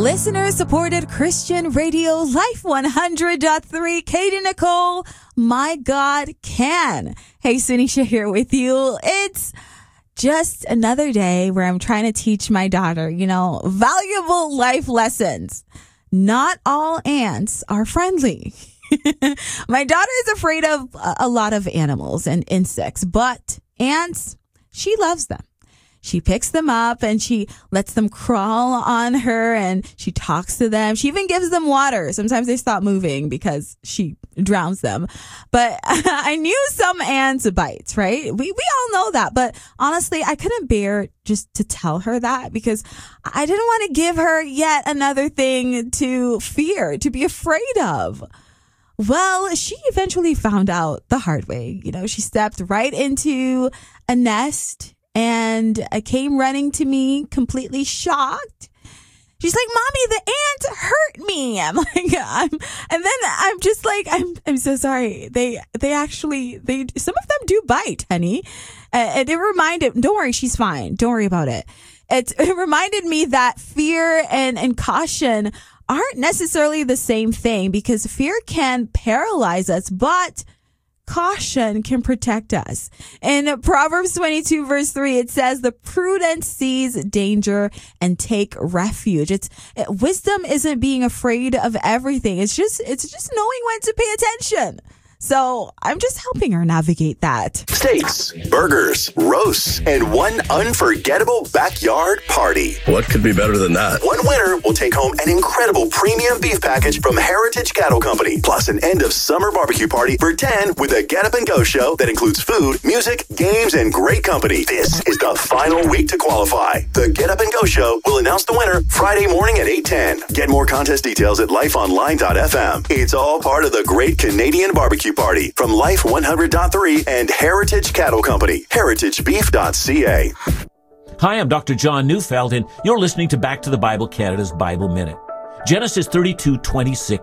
Listener-supported Christian radio, Life 100.3, Katie Nicole, My God Can. Hey, Sunisha here with you. It's just another day where I'm trying to teach my daughter, valuable life lessons. Not all ants are friendly. My daughter is afraid of a lot of animals and insects, but ants, she loves them. She picks them up and she lets them crawl on her and she talks to them. She even gives them water. Sometimes they stop moving because she drowns them. But I knew some ants bite, right? We all know that. But honestly, I couldn't bear just to tell her that because I didn't want to give her yet another thing to fear, to be afraid of. Well, she eventually found out the hard way. She stepped right into a nest and came running to me completely shocked. She's like, "Mommy, the ants hurt me." I'm so sorry. They some of them do bite, honey. And it reminded, don't worry, she's fine. Don't worry about it. It reminded me that fear and caution aren't necessarily the same thing because fear can paralyze us, but caution can protect us. In Proverbs 22 verse 3, it says, "The prudent sees danger and take refuge." Wisdom isn't being afraid of everything. It's just knowing when to pay attention. So I'm just helping her navigate that. Steaks, burgers, roasts, and one unforgettable backyard party. What could be better than that? One winner will take home an incredible premium beef package from Heritage Cattle Company, plus an end-of-summer barbecue party for 10 with a Get Up and Go show that includes food, music, games, and great company. This is the final week to qualify. The Get Up and Go show will announce the winner Friday morning at 8:10. Get more contest details at lifeonline.fm. It's all part of the Great Canadian Barbecue Party from Life 100.3 and Heritage Cattle Company, heritagebeef.ca. Hi, I'm Dr. John Neufeld, and you're listening to Back to the Bible Canada's Bible Minute. Genesis 32:26